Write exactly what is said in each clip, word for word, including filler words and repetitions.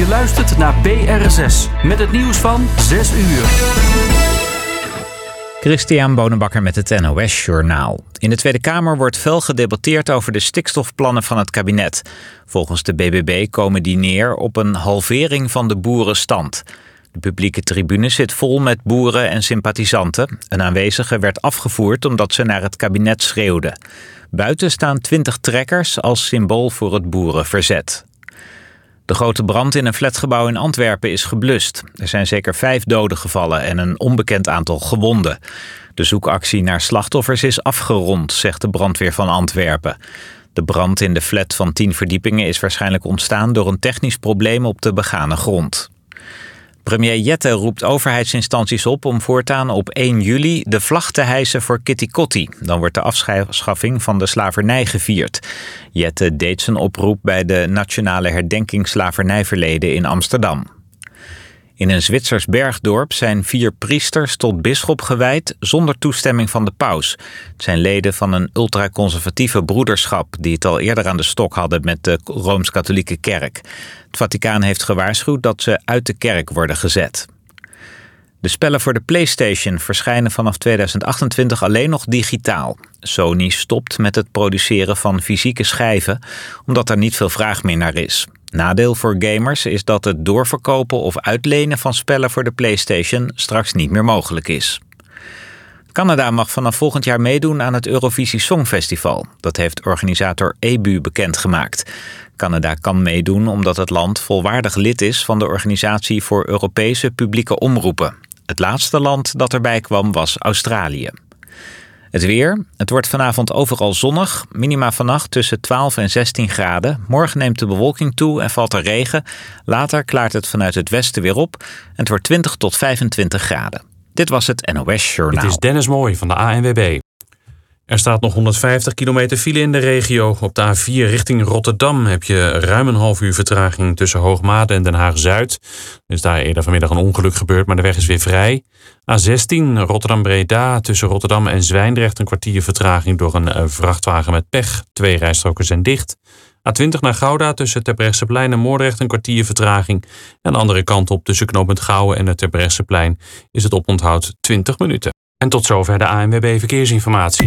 Je luistert naar B R zes met het nieuws van zes uur. Christian Bonenbakker met het N O S-journaal. In de Tweede Kamer wordt fel gedebatteerd over de stikstofplannen van het kabinet. Volgens de B B B komen die neer op een halvering van de boerenstand. De publieke tribune zit vol met boeren en sympathisanten. Een aanwezige werd afgevoerd omdat ze naar het kabinet schreeuwden. Buiten staan twintig trekkers als symbool voor het boerenverzet. De grote brand in een flatgebouw in Antwerpen is geblust. Er zijn zeker vijf doden gevallen en een onbekend aantal gewonden. De zoekactie naar slachtoffers is afgerond, zegt de brandweer van Antwerpen. De brand in de flat van tien verdiepingen is waarschijnlijk ontstaan door een technisch probleem op de begane grond. Premier Jette roept overheidsinstanties op om voortaan op één juli de vlag te hijsen voor Kitty Kotti. Dan wordt de afschaffing van de slavernij gevierd. Jette deed zijn oproep bij de Nationale Herdenking Slavernijverleden in Amsterdam. In een Zwitsers bergdorp zijn vier priesters tot bisschop gewijd zonder toestemming van de paus. Het zijn leden van een ultraconservatieve broederschap die het al eerder aan de stok hadden met de Rooms-Katholieke Kerk. Het Vaticaan heeft gewaarschuwd dat ze uit de kerk worden gezet. De spellen voor de PlayStation verschijnen vanaf tweeduizend achtentwintig alleen nog digitaal. Sony stopt met het produceren van fysieke schijven, omdat er niet veel vraag meer naar is. Nadeel voor gamers is dat het doorverkopen of uitlenen van spellen voor de PlayStation straks niet meer mogelijk is. Canada mag vanaf volgend jaar meedoen aan het Eurovisie Songfestival. Dat heeft organisator E B U bekendgemaakt. Canada kan meedoen omdat het land volwaardig lid is van de Organisatie voor Europese Publieke Omroepen. Het laatste land dat erbij kwam was Australië. Het weer. Het wordt vanavond overal zonnig. Minima vannacht tussen twaalf en zestien graden. Morgen neemt de bewolking toe en valt er regen. Later klaart het vanuit het westen weer op. En het wordt twintig tot vijfentwintig graden. Dit was het N O S-journaal. Het is Dennis Mooij van de A N W B. Er staat nog honderdvijftig kilometer file in de regio. Op de A vier richting Rotterdam heb je ruim een half uur vertraging tussen Hoogmade en Den Haag-Zuid. Er is daar eerder vanmiddag een ongeluk gebeurd, maar de weg is weer vrij. A zestien Rotterdam-Breda tussen Rotterdam en Zwijndrecht een kwartier vertraging door een vrachtwagen met pech. Twee rijstroken zijn dicht. A twintig naar Gouda tussen Terbrechtseplein en Moordrecht een kwartier vertraging. En de andere kant op tussen knooppunt Gouwen en het Terbrechtseplein is het oponthoud twintig minuten. En tot zover de A N W B Verkeersinformatie.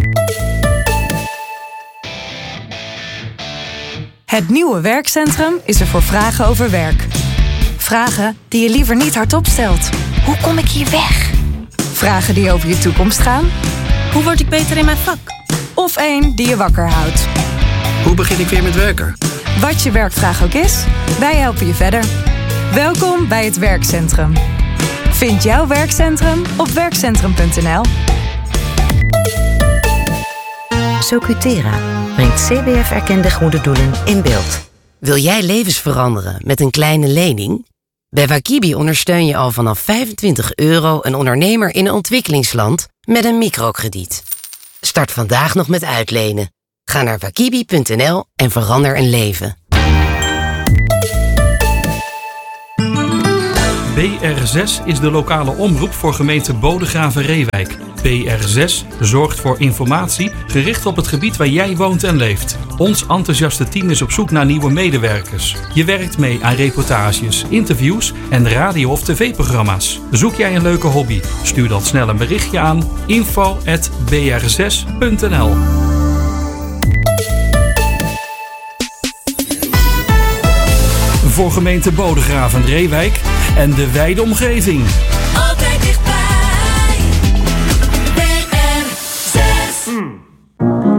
Het nieuwe werkcentrum is er voor vragen over werk. Vragen die je liever niet hardop stelt. Hoe kom ik hier weg? Vragen die over je toekomst gaan. Hoe word ik beter in mijn vak? Of één die je wakker houdt. Hoe begin ik weer met werken? Wat je werkvraag ook is, wij helpen je verder. Welkom bij het werkcentrum. Vind jouw werkcentrum op werkcentrum punt n l. Socutera brengt C B F-erkende goede doelen in beeld. Wil jij levens veranderen met een kleine lening? Bij Wakibi ondersteun je al vanaf vijfentwintig euro een ondernemer in een ontwikkelingsland met een microkrediet. Start vandaag nog met uitlenen. Ga naar wakibi punt n l en verander een leven. B R zes is de lokale omroep voor gemeente Bodegraven-Reewijk. B R zes zorgt voor informatie gericht op het gebied waar jij woont en leeft. Ons enthousiaste team is op zoek naar nieuwe medewerkers. Je werkt mee aan reportages, interviews en radio- of tv-programma's. Zoek jij een leuke hobby? Stuur dan snel een berichtje aan info at b r zes punt n l. Voor gemeente Bodegraven-Reewijk en de wijde omgeving. Altijd